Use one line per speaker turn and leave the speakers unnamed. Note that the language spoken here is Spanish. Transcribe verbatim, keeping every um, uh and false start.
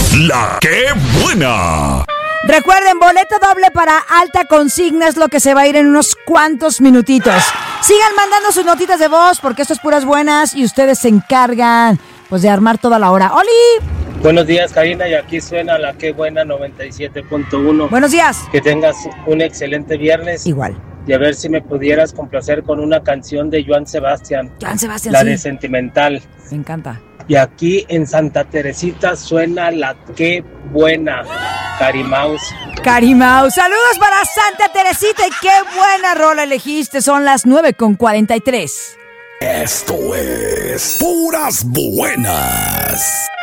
La que buena.
Recuerden, boleto doble para Alta Consigna es lo que se va a ir en unos cuantos minutitos. Sigan mandando sus notitas de voz porque esto es puras buenas y ustedes se encargan pues de armar toda la hora. ¡Oli!
Buenos días, Karina, y aquí suena La que buena noventa y siete punto uno.
Buenos días.
Que tengas un excelente viernes.
Igual.
Y a ver si me pudieras complacer con una canción de Joan Sebastián.
Joan Sebastián,
La
sí.
de Sentimental.
Me encanta.
Y aquí en Santa Teresita suena La que buena. Carimaus.
Carimau, saludos para Santa Teresita y qué buena rola elegiste. Son las nueve con cuarenta y tres.
Esto es Puras Buenas.